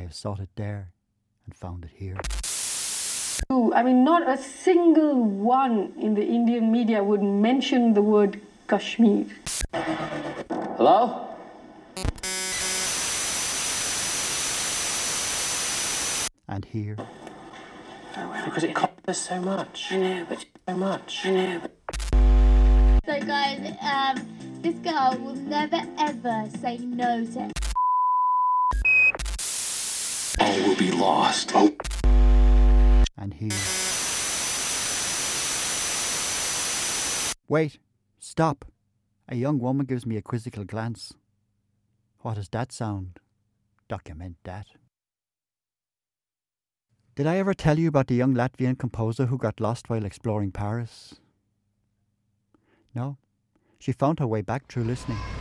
have sought it there and found it here. I mean, not a single one in the Indian media would mention the word Kashmir. Hello? And here. Because it cost us so much. I know, but So much. I know. So guys, this girl will never ever say no to. All will be lost. And here. Wait, stop. A young woman gives me a quizzical glance. What does that sound? Document that. Did I ever tell you about the young Latvian composer who got lost while exploring Paris? No, she found her way back through listening.